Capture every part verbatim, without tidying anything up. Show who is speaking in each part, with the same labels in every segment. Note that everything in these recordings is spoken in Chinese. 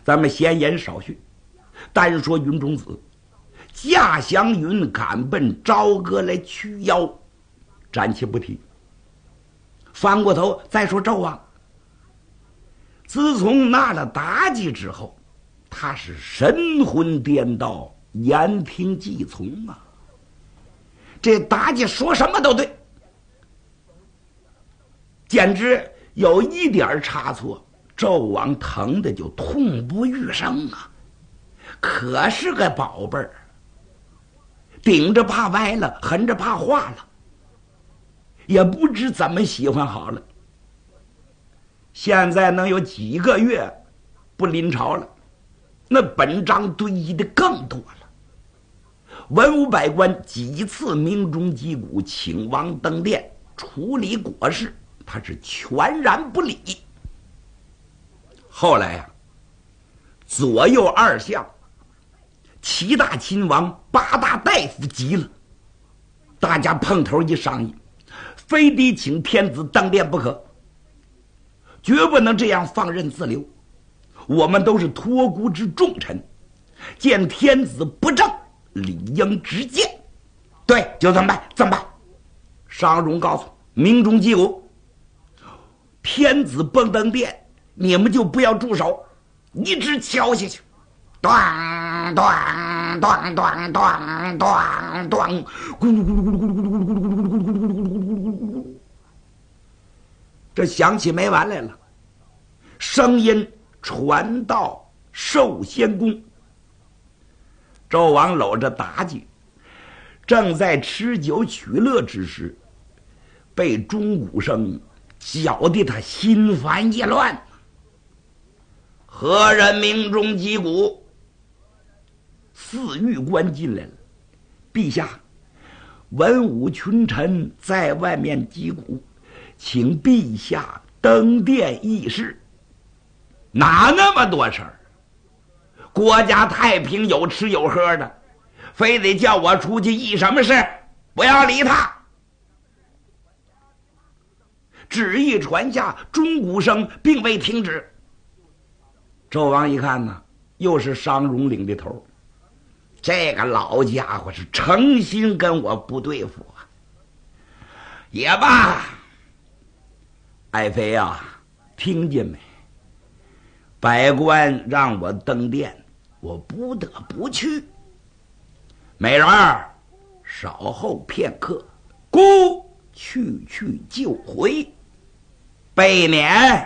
Speaker 1: 咱们闲言少叙，单说云中子驾祥云赶奔朝歌来驱妖，暂且不提。翻过头再说纣王，自从纳了妲己之后，他是神魂颠倒，言听计从啊。这妲己说什么都对，简直有一点差错，纣王疼的就痛不欲生啊！可是个宝贝儿，顶着怕歪了，横着怕化了，也不知怎么喜欢好了。现在能有几个月不临朝了，那本章堆积的更多了。文武百官几次鸣钟击鼓，请王登殿处理国事，他是全然不理。后来呀、啊，左右二相、七大亲王、八大大夫急了，大家碰头一商议，非得请天子登殿不可，绝不能这样放任自流。我们都是托孤之重臣，见天子不正，理应直谏。对，就这么办，这么办。商容告诉鸣钟击鼓，天子蹦登殿，你们就不要住手，一直敲下去，咚咚咚咚咚咚咚，咕噜咕噜咕噜咕噜咕噜咕噜咕噜咕噜咕噜咕噜咕噜，这响起没完来了。声音传到寿仙宫，纣王搂着妲己，正在吃酒取乐之时，被钟鼓声搅得他心烦意乱。何人鸣钟击鼓？四御官进来了。陛下，文武群臣在外面击鼓，请陛下登殿议事。哪那么多事儿？国家太平，有吃有喝的，非得叫我出去议什么事？不要理他。旨意传下，钟鼓声并未停止。纣王一看呢，又是商容领的头，这个老家伙是诚心跟我不对付啊。也罢，爱妃啊，听见没？百官让我登殿，我不得不去。美人儿，稍后片刻，孤去去就回，备撵。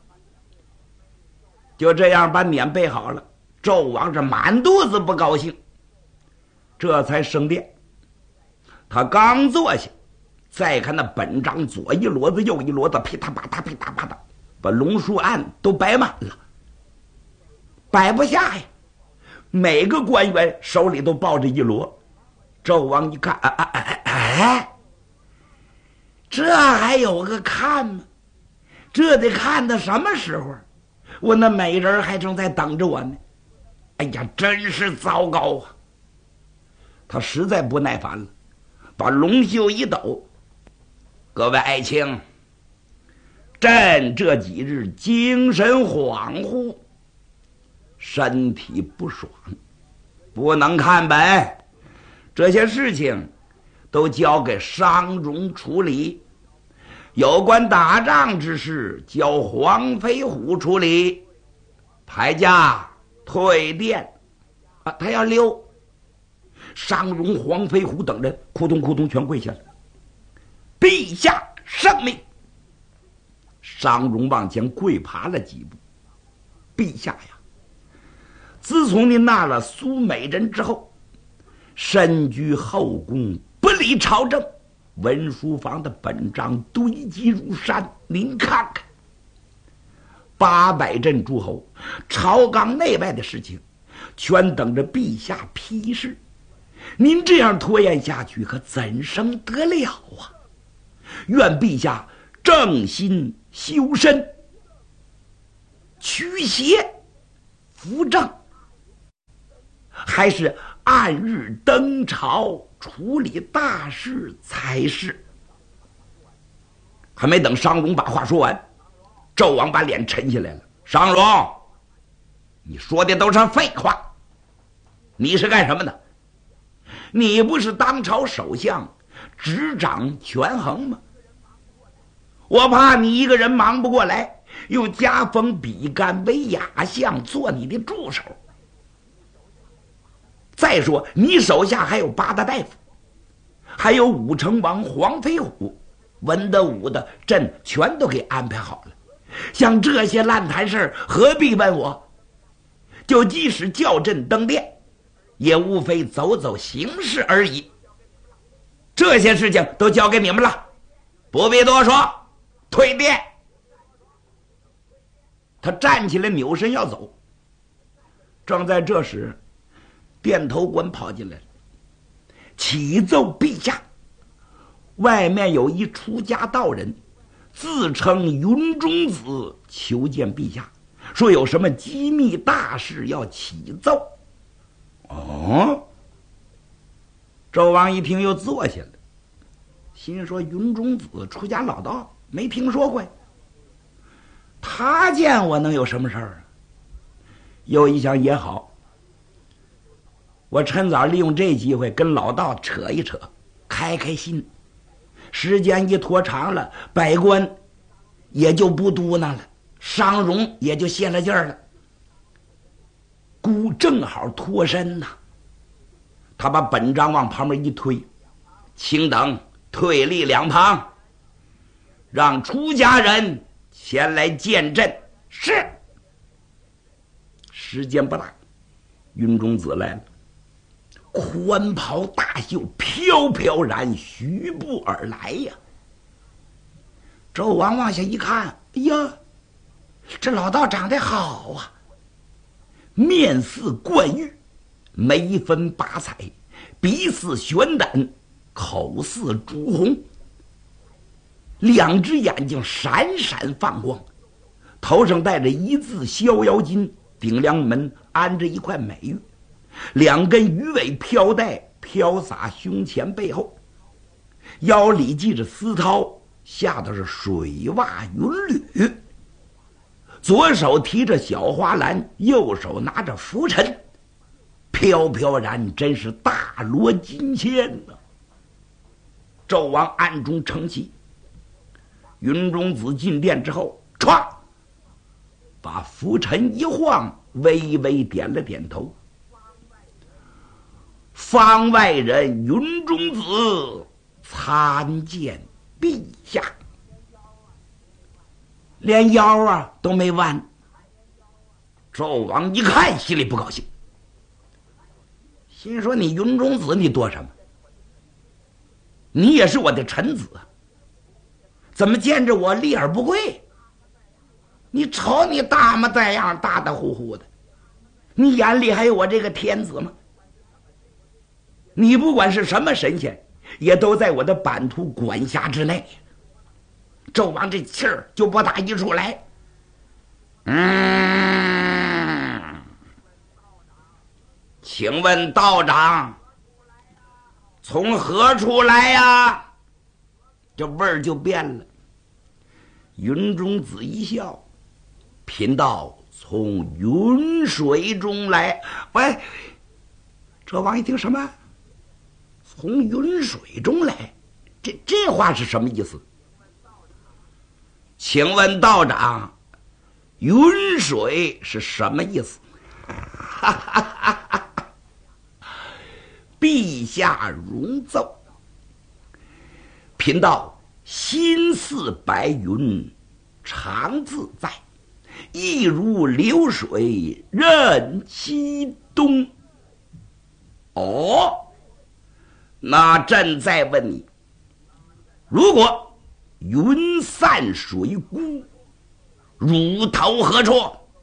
Speaker 1: 就这样把撵备好了，纣王这满肚子不高兴，这才升殿。他刚坐下，再看那本章左一摞子右一摞子，噼嗒啪嗒噼嗒啪嗒，把龙书案都摆满了，摆不下呀。每个官员手里都抱着一摞。纣王一看，哎哎哎哎，这还有个看吗？这得看到什么时候？我那美人还正在等着我呢。哎呀，真是糟糕啊！他实在不耐烦了，把龙袖一抖，各位爱卿，朕这几日精神恍惚，身体不爽，不能看本，这些事情都交给商容处理，有关打仗之事交黄飞虎处理，排驾退殿啊，他要溜。商容、黄飞虎等人扑通扑通全跪下了。陛下圣命。商容往前跪爬了几步。陛下呀，自从您纳了苏美人之后，身居后宫，不理朝政，文书房的本章堆积如山，您看看，八百镇诸侯，朝纲内外的事情，全等着陛下批示。您这样拖延下去，可怎生得了啊？愿陛下正心修身，驱邪扶正，还是按日登朝处理大事才是。还没等商容把话说完，纣王把脸沉下来了。商容， 你说的都是废话。你是干什么的？你不是当朝首相，执掌权衡吗？我怕你一个人忙不过来，又加封比干为亚相，做你的助手。再说你手下还有八大大夫，还有武成王黄飞虎、文德武的，朕全都给安排好了。像这些烂摊事儿，何必问我？就即使叫朕登殿，也无非走走形式而已。这些事情都交给你们了，不必多说，退殿。他站起来扭身要走，正在这时，殿头官跑进来了，启奏陛下，外面有一出家道人，自称云中子，求见陛下，说有什么机密大事要启奏。哦，纣王一听又坐下了，心说云中子出家老道，没听说过呀，他见我能有什么事儿啊？又一想也好，我趁早利用这机会跟老道扯一扯，开开心。时间一拖长了，百官也就不嘟囔了，商容也就泄了劲儿了。孤正好脱身呐、啊！他把本章往旁边一推，卿等退立两旁，让出家人前来见朕。是。时间不大，云中子来了，宽袍大袖飘飘然徐步而来呀。纣王往下一看，哎呀，这老道长得好啊，面似冠玉，眉分八彩，鼻似玄丹，口似朱红，两只眼睛闪闪放光，头上戴着一字逍遥巾，顶梁门安着一块美玉，两根鱼尾飘带飘洒胸前背后，腰里系着丝绦，下头是水袜云履，左手提着小花篮，右手拿着拂尘，飘飘然真是大罗金仙呐、啊！纣王暗中称奇。云中子进殿之后，唰，把拂尘一晃，微微点了点头。方外人云中子参见陛下。连腰啊都没弯。纣王一看，心里不高兴，心说你云中子你多什么？你也是我的臣子啊，怎么见着我立而不跪？你瞅你大模大样，大大呼呼的，你眼里还有我这个天子吗？你不管是什么神仙，也都在我的版图管辖之内。纣王这气儿就不打一处来。嗯，请问道长从何处来呀？这味儿就变了。云中子一笑，贫道从云水中来。喂，纣王一听什么？从云水中来？这这话是什么意思？请问道长，云水是什么意思？陛下容奏，贫道心似白云，常自在，亦如流水任其东。哦，那朕再问你，如果云散水孤，汝投何处？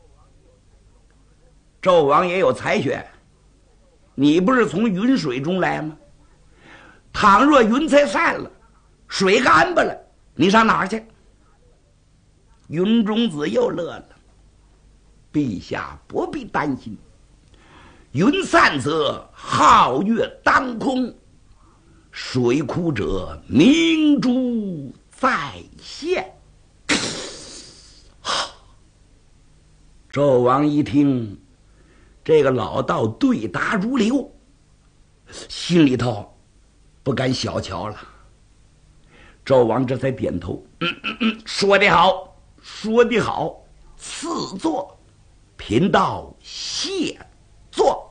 Speaker 1: 纣王也有才学，你不是从云水中来吗？倘若云彩散了，水干巴了，你上哪儿去？云中子又乐了，陛下不必担心，云散则皓月当空，水枯者明珠再现。纣王一听， 这个老道对答如流，心里头不敢小瞧了。纣王这才点头，嗯嗯嗯，说得好，说得好，赐座，贫道谢座。